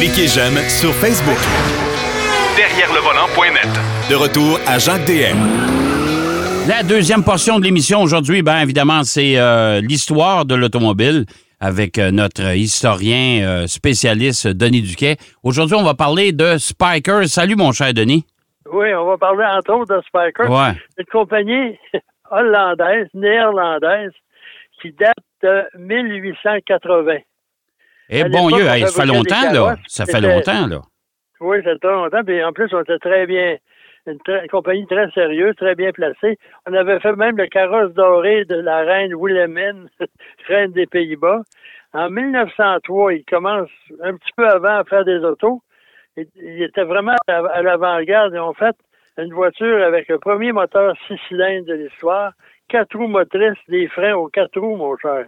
Cliquez j'aime sur Facebook. Derrière le volant.net. De retour à Jacques DM. La deuxième portion de l'émission aujourd'hui, bien évidemment, c'est l'histoire de l'automobile avec notre historien spécialiste Denis Duquet. Aujourd'hui, on va parler de Spyker. Salut, mon cher Denis. Oui, on va parler entre autres de Spyker. Ouais. C'est une compagnie hollandaise, néerlandaise, qui date de 1880. Eh bon Dieu, ça fait longtemps, là. Ça fait longtemps, là. Oui, ça fait très longtemps. Puis en plus, on était très bien, une compagnie très sérieuse, très bien placée. On avait fait même le carrosse doré de la reine Wilhelmine, reine des Pays-Bas. En 1903, il commence un petit peu avant à faire des autos. Il était vraiment à l'avant-garde. Ils ont fait une voiture avec le premier moteur 6 cylindres de l'histoire, 4 roues motrices, des freins aux 4 roues, mon cher.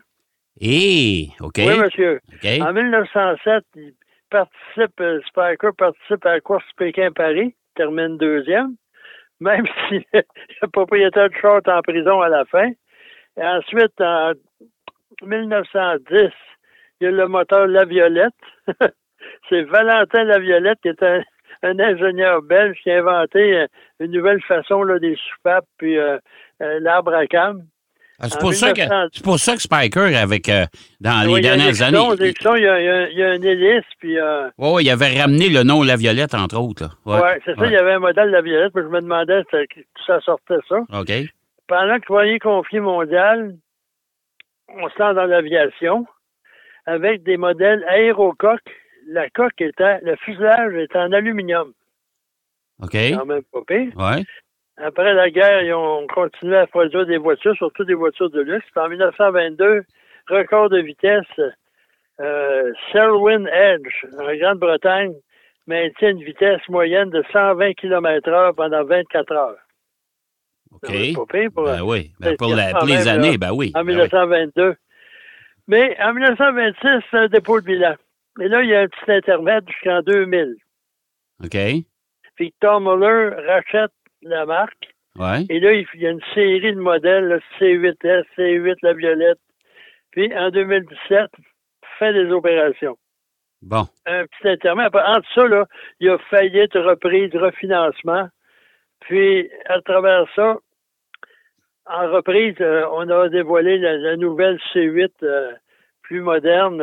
OK. Oui, monsieur. Okay. En 1907, Spyker participe à la course Pékin-Paris, termine deuxième, même si le propriétaire du char est en prison à la fin. Et ensuite, en 1910, il y a le moteur Laviolette. C'est Valentin Laviolette qui est un ingénieur belge qui a inventé une nouvelle façon là, des soupapes puis l'arbre à cam. C'est pour ça que Spyker, avec dans les dernières années... Il y a une hélice, puis... Oui, il avait ramené le nom Laviolette, entre autres. Oui, c'est ça, il y avait un modèle Laviolette, puis je me demandais si ça sortait ça. OK. Pendant que le premier conflit mondial, on se lance dans l'aviation, avec des modèles aérocoques. La coque le fuselage est en aluminium. OK. Quand même pas pire. Ouais. Après la guerre, ils ont continué à produire des voitures, surtout des voitures de luxe. Puis en 1922, record de vitesse, Selwyn Edge, en Grande-Bretagne, maintient une vitesse moyenne de 120 km/h pendant 24 heures. OK. Pas pire pour, oui. Pour les années, ben oui. En 1922. Mais en 1926, c'est un dépôt de bilan. Et là, il y a un petit intermède jusqu'en 2000. OK. Victor Muller rachète la marque. Ouais. Et là, il y a une série de modèles, là, C8S, C8, la violette. Puis, en 2017, fait des opérations. Bon. Un petit intermède. Entre ça, là, il y a faillite, reprise, refinancement. Puis, à travers ça, en reprise, on a dévoilé la nouvelle C8 plus moderne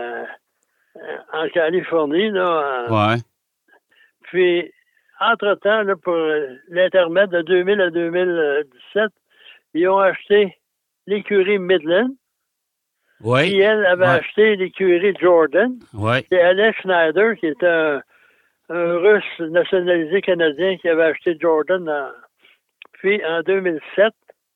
en Californie. Là, ouais. Puis, entre-temps, là, pour l'intermède de 2000 à 2017, ils ont acheté l'écurie Midland. Oui. Puis elle avait acheté l'écurie Jordan. Oui. C'est Alex Schneider, qui est un Russe nationalisé canadien qui avait acheté Jordan. Puis, en 2007,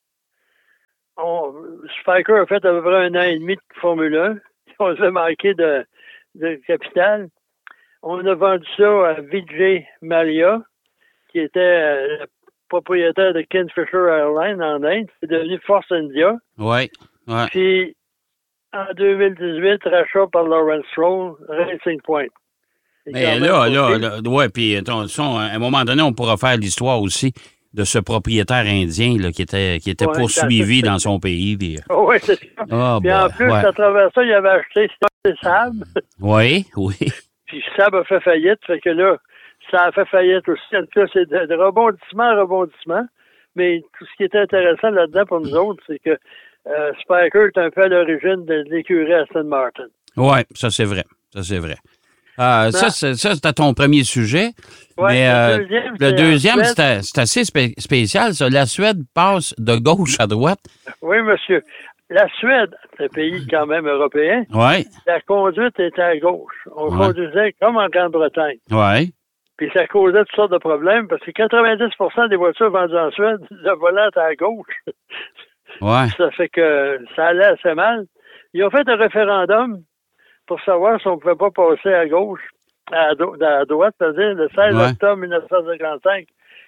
Spyker a fait à peu près 1 an et demi de Formule 1. On s'est manqué de capital. On a vendu ça à Vijay Mallya, qui était le propriétaire de Kingfisher Airlines en Inde. C'est devenu Force India. Oui. Ouais. Puis, en 2018, rachat par Lawrence Stroll, Racing Point. Mais là, ouais, puis à un moment donné, on pourra faire l'histoire aussi de ce propriétaire indien là, qui était poursuivi dans son pays. Puis... Oui, c'est ça. Oh, puis en plus, à travers ça, il avait acheté Saab. Oui. Puis Saab a fait faillite, fait que là, ça a fait faillite aussi. En tout cas, c'est de rebondissement en rebondissement. Mais tout ce qui est intéressant là-dedans pour nous autres, c'est que Spyker est un peu à l'origine de l'écurie Aston Martin. Oui, ça c'est vrai. Ça, c'était ton premier sujet. Ouais, mais le deuxième, c'est assez spécial, ça. La Suède passe de gauche à droite. Oui, monsieur. La Suède, c'est un pays quand même européen. Oui. La conduite était à gauche. On conduisait comme en Grande-Bretagne. Oui. Puis ça causait toutes sortes de problèmes parce que 90% des voitures vendues en Suède, le volant était à gauche. Ouais. Ça fait que ça allait assez mal. Ils ont fait un référendum pour savoir si on ne pouvait pas passer à gauche, à droite, c'est-à-dire le 16 octobre 1955.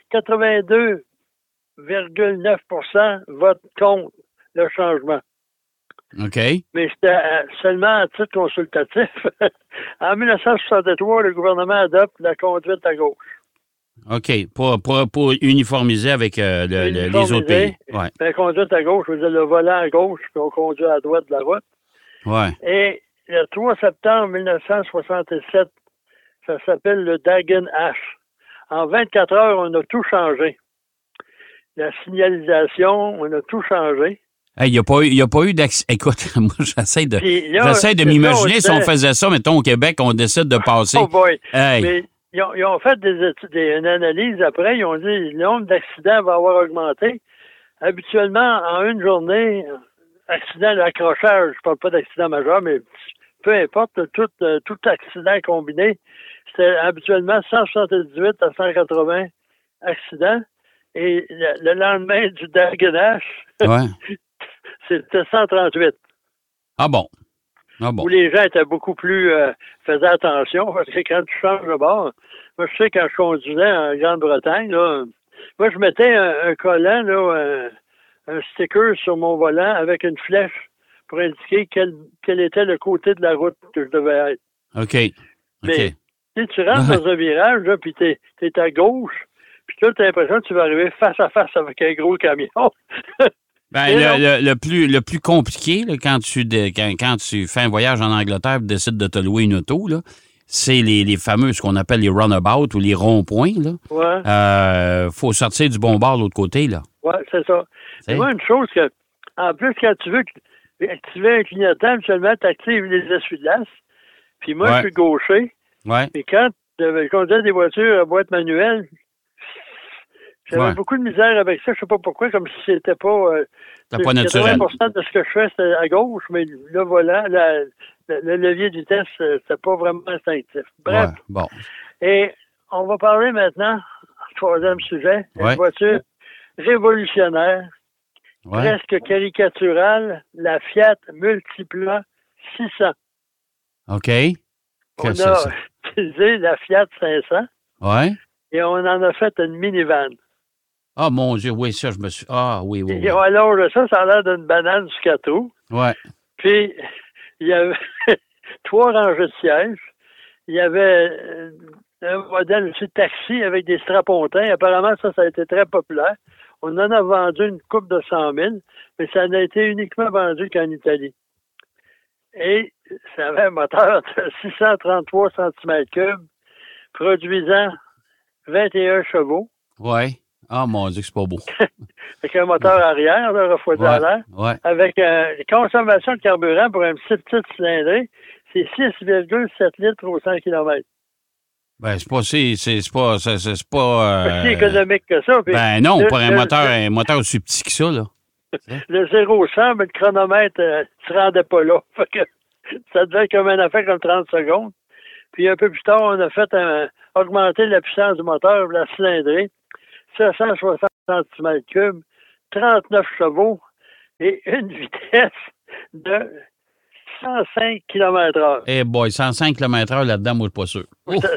82,9% votent contre le changement. OK. Mais c'était seulement à titre consultatif. En 1963, le gouvernement adopte la conduite à gauche. OK. Pour uniformiser avec les autres pays. Ouais. La conduite à gauche, je veux dire le volant à gauche, puis on conduit à droite de la route. Ouais. Et le 3 septembre 1967, Ça s'appelle le Dagenhall. En 24 heures, on a tout changé. La signalisation, on a tout changé. Il n'y a pas eu d'accident. Écoute, moi, j'essaie de m'imaginer si on faisait ça, mettons, au Québec, on décide de passer. Oh boy! Hey. Mais ils ont fait une analyse après, ils ont dit le nombre d'accidents va avoir augmenté. Habituellement, en une journée, accident d'accrochage, je parle pas d'accident majeur, mais peu importe, tout accident combiné, c'était habituellement 178 à 180 accidents. Et le lendemain du Dagenhall, c'était 138. Ah bon? Où les gens étaient beaucoup plus faisaient attention, parce que quand tu changes de bord, moi je sais quand je conduisais en Grande-Bretagne, là, moi je mettais un collant, là, un sticker sur mon volant avec une flèche pour indiquer quel était le côté de la route que je devais être. OK. Mais tu rentres dans un virage, là, puis t'es à gauche, puis là, t'as l'impression que tu vas arriver face à face avec un gros camion. Le plus compliqué, là, quand tu fais un voyage en Angleterre et décides de te louer une auto, là, c'est les fameux, ce qu'on appelle les runabouts ou les ronds-points. Là. Faut sortir du bon bord de l'autre côté. Là. Oui, c'est ça. C'est moi une chose que, en plus, quand tu veux activer un clignotant, seulement tu actives les essuie-glaces. Puis moi, je suis gaucher. Ouais. Et quand je conduisais des voitures à boîte manuelle, j'avais beaucoup de misère avec ça. Je sais pas pourquoi, comme si c'était pas... C'était pas naturel. 80% de ce que je fais, c'était à gauche, mais le volant, le levier de vitesse, c'était pas vraiment instinctif. Bref. Ouais, bon. Et on va parler maintenant, troisième sujet, une voiture révolutionnaire, presque caricaturale, la Fiat Multipla 600. OK. On a utilisé la Fiat 500. Ouais. Et on en a fait une minivan. Ah, mon Dieu, oui, ça, je me suis... Ah, oui. Et alors, ça a l'air d'une banane sur 4 roues. Ouais. Puis, il y avait 3 rangées de sièges. Il y avait un modèle aussi taxi avec des strapontins. Apparemment, ça a été très populaire. On en a vendu une coupe de 100 000, mais ça n'a été uniquement vendu qu'en Italie. Et ça avait un moteur de 633 cm3, produisant 21 chevaux. Oui. Ah, mon Dieu, c'est pas beau. Avec un moteur arrière, là, refroidi à l'air. Ouais. Avec une consommation de carburant pour un petit cylindré, c'est 6,7 litres au 100 km. Ben, c'est pas si économique que ça. Puis ben non, pour un moteur aussi petit que ça, là. Le 0-100, mais le chronomètre ne se rendait pas là. Fait que ça devait être comme une affaire comme 30 secondes. Puis un peu plus tard, on a fait augmenter la puissance du moteur, la cylindrée, 760 cm3, 39 chevaux et une vitesse de 105 km/h. Eh boy, 105 km/h là-dedans, moi, je suis pas sûr.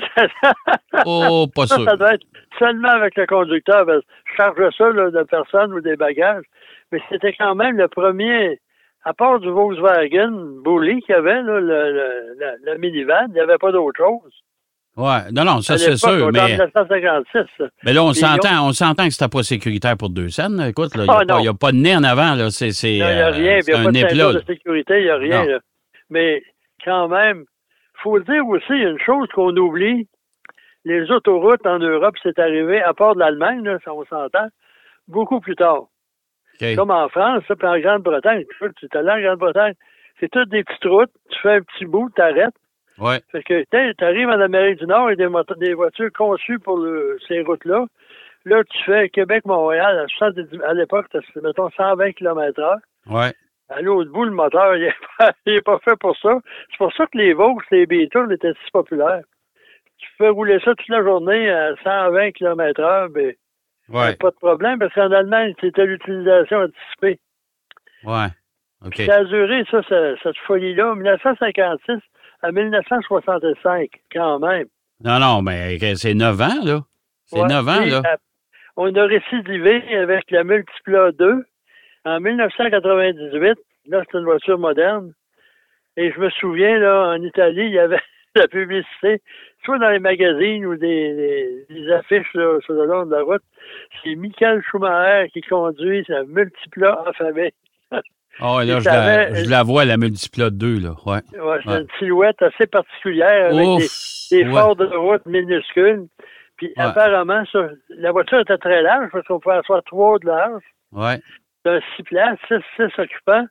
Pas sûr. Ça doit être seulement avec le conducteur. Parce que je charge ça là, de personnes ou des bagages. Mais c'était quand même le premier, à part du Volkswagen Bulli qu'il y avait, là, le minivan, il n'y avait pas d'autre chose. Ouais, non, ça c'est sûr, mais... En 1956. Mais là, on s'entend que c'était pas sécuritaire pour 2 cents. Écoute, il n'y a pas de nez en avant, là. Il n'y a rien, il n'y a pas de ceinture de sécurité, il n'y a rien. Là. Mais quand même, il faut dire aussi une chose qu'on oublie. Les autoroutes en Europe, c'est arrivé, à part de l'Allemagne, là, ça on s'entend, beaucoup plus tard. Okay. Comme en France, ça, puis en Grande-Bretagne. Tu es allé en Grande-Bretagne, c'est toutes des petites routes, tu fais un petit bout, tu arrêtes. Ouais. Fait que tu arrives en Amérique du Nord et des voitures conçues pour ces routes-là. Là, tu fais Québec-Montréal, à l'époque, mettons 120 km/h. Ouais. À l'autre bout, le moteur, il n'est pas fait pour ça. C'est pour ça que les Vaux, les Beetles étaient si populaires. Tu peux rouler ça toute la journée à 120 km/h, mais pas de problème, parce qu'en Allemagne, c'était l'utilisation anticipée. Ouais. OK. Ça a duré, cette folie-là, 1956 à 1965, quand même. Non, mais c'est 9 ans, là. C'est 9 ans, là. On a récidivé avec la Multipla 2 en 1998. Là, c'est une voiture moderne. Et je me souviens, là, en Italie, il y avait la publicité, soit dans les magazines ou des affiches là, sur le long de la route. C'est Michael Schumacher qui conduit sa Multipla affamée. Ah, là, je la vois, la Multipla 2, là. Ouais. C'est une silhouette assez particulière avec des phares de route minuscules. Puis apparemment, la voiture était très large parce qu'on pouvait asseoir 3 de large. Ouais. D'un 6 places, 6 occupants.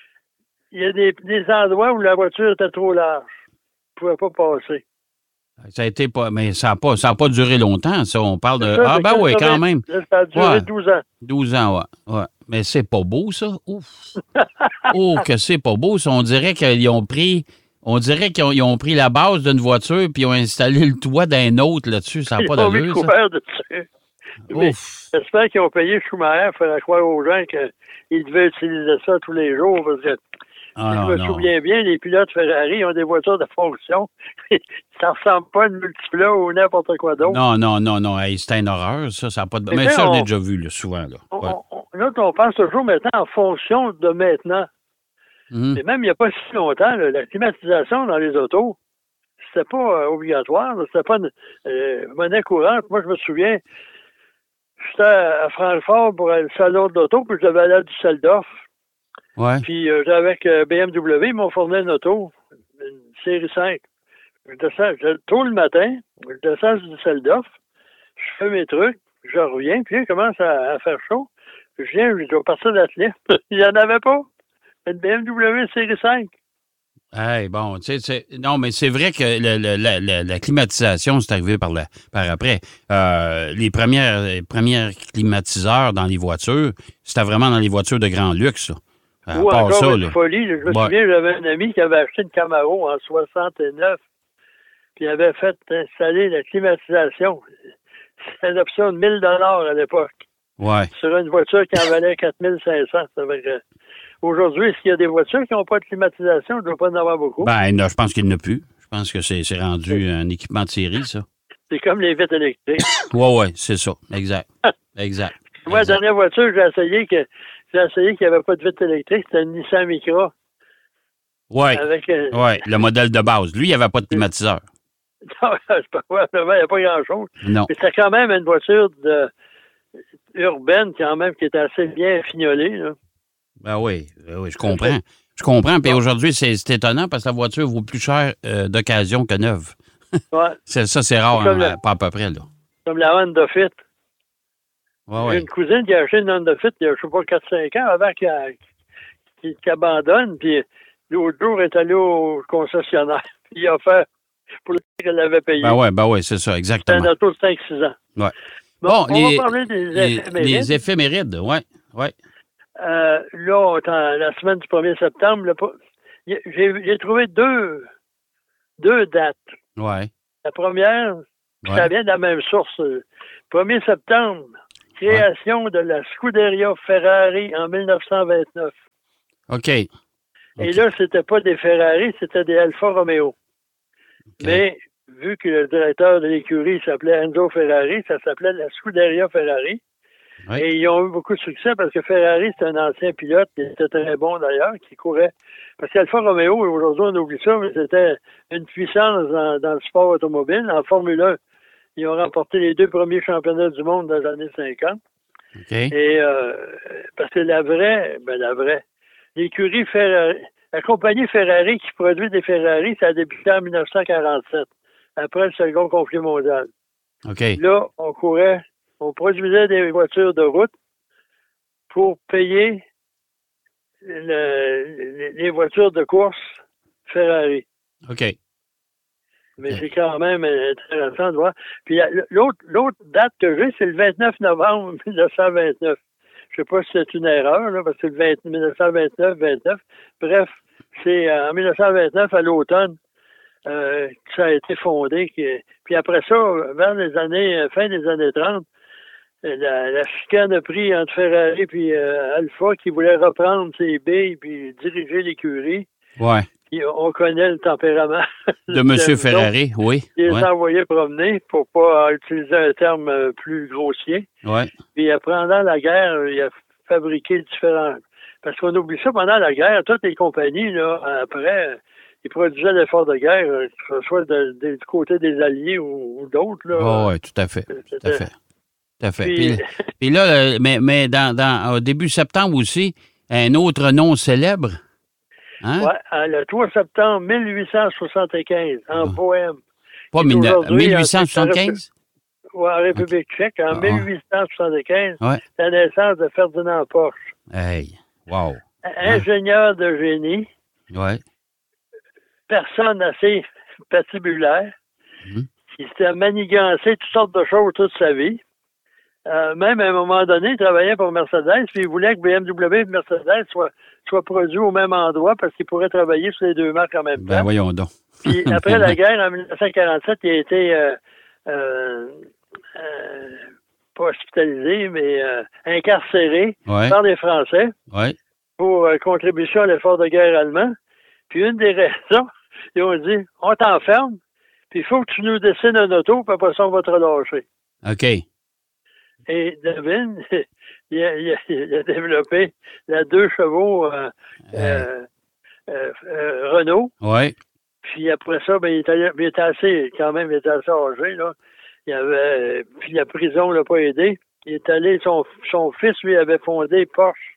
Il y a des endroits où la voiture était trop large. On ne pouvait pas passer. Ça a été pas. Mais ça n'a pas duré longtemps, ça. On parle de. Ah, ben oui, quand même. Ça a duré 12 ans. 12 ans, ouais. Mais c'est pas beau, ça. Ouf. Oh, que c'est pas beau, ça. On dirait qu'ils ont pris. On dirait qu'ils ont pris la base d'une voiture puis ils ont installé le toit d'un autre là-dessus. Ça n'a pas d'allure, ça. Dessus. J'espère qu'ils ont payé Schumacher pour faire croire aux gens qu'ils devaient utiliser ça tous les jours. Parce que si je me souviens bien, les pilotes Ferrari ont des voitures de fonction. Ça ne ressemble pas à une Multipla ou n'importe quoi d'autre. Non. Hey, c'est une horreur, ça. Ça a pas de... Mais ça, je l'ai déjà vu, là, souvent. Là. Là, on pense toujours maintenant en fonction de maintenant. Mais même il n'y a pas si longtemps, là, la climatisation dans les autos, c'était pas obligatoire. C'était pas une monnaie courante. Moi, je me souviens, j'étais à Francfort pour le salon de l'auto, puis je devais aller à Düsseldorf. Ouais. Puis j'étais avec BMW, ils m'ont fourni une auto, une série 5. Je descends tôt le matin, je descends à Düsseldorf, je fais mes trucs, je reviens, puis il commence à faire chaud. Je viens, je dois partir d'atelier. Il n'y en avait pas. Une BMW série 5. Hey, bon, tu sais, non, mais c'est vrai que la climatisation, c'est arrivé par après. Les premières climatiseurs dans les voitures, c'était vraiment dans les voitures de grand luxe, là. Ou encore une folie. Je me souviens, j'avais un ami qui avait acheté une Camaro en 69, puis il avait fait installer la climatisation. C'était une option de 1 000 $ à l'époque. Ouais. Sur une voiture qui en valait 4 500. Aujourd'hui, s'il y a des voitures qui n'ont pas de climatisation, il ne doit pas en avoir beaucoup. Ben, non, je pense qu'il n'y en a plus. Je pense que c'est rendu un équipement de série, ça. C'est comme les vitres électriques. Oui, c'est ça. Exact. Moi, la dernière voiture, j'ai essayé qu'il n'y avait pas de vitre électrique. C'était une Nissan Micra. Oui. Le modèle de base. Lui, il n'y avait pas de climatiseur. Non, c'est pas vrai. Il n'y a pas grand-chose. Non. Mais c'était quand même une voiture urbaine, quand même, qui était assez bien fignolée, là. Ben oui, je comprends. Je comprends. Puis aujourd'hui, c'est étonnant parce que la voiture vaut plus cher d'occasion que neuve. Ouais. Ça, c'est rare, pas à peu près, là. Comme la Honda Fit. Ouais. J'ai une cousine qui a acheté une Honda Fit il y a, je sais pas, 4-5 ans avant qu'elle abandonne. Puis l'autre jour, elle est allée au concessionnaire. Puis il a offert pour le prix qu'elle avait payé. Ben ouais, c'est ça, exactement. C'est un auto de 5-6 ans. Ouais. Bon, on va parler des éphémérides. Les éphémérides, ouais. Là, la semaine du 1er septembre, j'ai trouvé deux dates. Ouais. La première, ça vient de la même source. 1er septembre, création de la Scuderia Ferrari en 1929. OK. Et là, c'était pas des Ferrari, c'était des Alfa Romeo. Okay. Mais vu que le directeur de l'écurie s'appelait Enzo Ferrari, ça s'appelait la Scuderia Ferrari. Oui. Et ils ont eu beaucoup de succès parce que Ferrari, c'est un ancien pilote qui était très bon d'ailleurs, qui courait. Parce qu'Alfa Romeo, aujourd'hui, on oublie ça, mais c'était une puissance dans le sport automobile. En Formule 1, ils ont remporté les 2 premiers championnats du monde dans les années 50. Okay. Et parce que la vraie, l'écurie Ferrari, la compagnie Ferrari qui produit des Ferrari, ça a débuté en 1947, après le second conflit mondial. Okay. Là, on produisait des voitures de route pour payer les voitures de course Ferrari. OK. Mais c'est quand même intéressant de voir. Puis l'autre date que j'ai, c'est le 29 novembre 1929. Je sais pas si c'est une erreur, là, parce que c'est 1929-29. Bref, c'est en 1929, à l'automne, que ça a été fondé. Puis après ça, vers les années, fin des années 30, la chicane a pris entre Ferrari et Alfa qui voulait reprendre ses billes puis diriger l'écurie. Ouais. Puis on connaît le tempérament de M. Ferrari, oui. Il les envoyait promener pour pas utiliser un terme plus grossier. Ouais. Puis pendant la guerre, il a fabriqué différents. Parce qu'on oublie ça, pendant la guerre, toutes les compagnies, là, après, ils produisaient l'effort de guerre, que ce soit du côté des Alliés ou d'autres. Oh, oui, tout à fait. Puis là, mais au début septembre aussi, un autre nom célèbre. Hein? Oui, le 3 septembre 1875, en Bohême. Pas 1875? Oui, en République tchèque, en 1875, Ouais. la naissance de Ferdinand Porsche. Hey, wow. Ingénieur de génie, Ouais. personne assez patibulaire, Mhm. qui s'était manigancé toutes sortes de choses toute sa vie. Même à un moment donné, il travaillait pour Mercedes, puis il voulait que BMW et Mercedes soient produits au même endroit parce qu'il pourrait travailler sur les deux marques en même temps. Ben voyons donc. Puis après la guerre, en 1947, il a été pas hospitalisé, mais incarcéré par les Français pour contribution à l'effort de guerre allemand. Puis une des raisons, ils ont dit, on t'enferme, puis il faut que tu nous dessines un auto, puis après ça, on va te relâcher. OK. Et Devine, il a développé la 2 chevaux Renault. Oui. Puis après ça, ben, il était assez âgé, là. Puis la prison l'a pas aidé. Il est allé, son fils, lui, avait fondé Porsche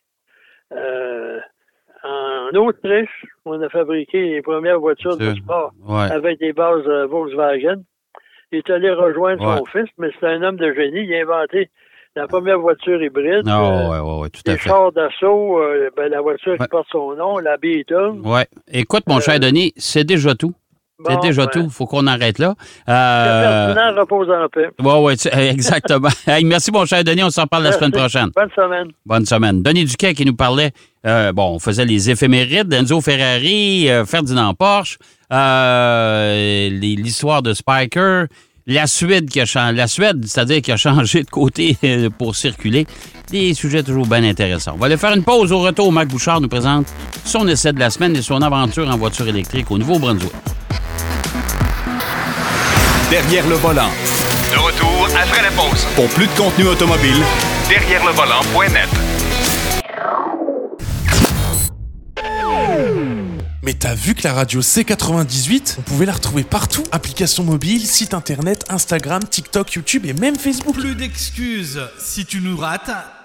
en Autriche, où on a fabriqué les premières voitures de sport avec des bases Volkswagen. Il est allé rejoindre son fils, mais c'est un homme de génie. Il a inventé la première voiture hybride. Tout à fait. Les chars d'assaut, la voiture qui porte son nom, la Beetle. Oui. Écoute, mon cher Denis, c'est déjà tout. C'est déjà tout. Il faut qu'on arrête là. Ferdinand repose en paix. Oui, exactement. Hey, merci, mon cher Denis. On s'en parle la semaine prochaine. Bonne semaine. Bonne semaine. Denis Duquet qui nous parlait, on faisait les éphémérides d'Enzo Ferrari, Ferdinand Porsche, l'histoire de Spiker, la Suède, c'est-à-dire qui a changé de côté pour circuler. Des sujets toujours bien intéressants. On va aller faire une pause. Au retour, Marc Bouchard nous présente son essai de la semaine et son aventure en voiture électrique au Nouveau-Brunswick. Derrière le volant. De retour après la pause. Pour plus de contenu automobile, Derrière le volant.net. Mais t'as vu que la radio C98, on pouvait la retrouver partout? Application mobile, site internet, Instagram, TikTok, YouTube et même Facebook. Plus d'excuses. Si tu nous rates,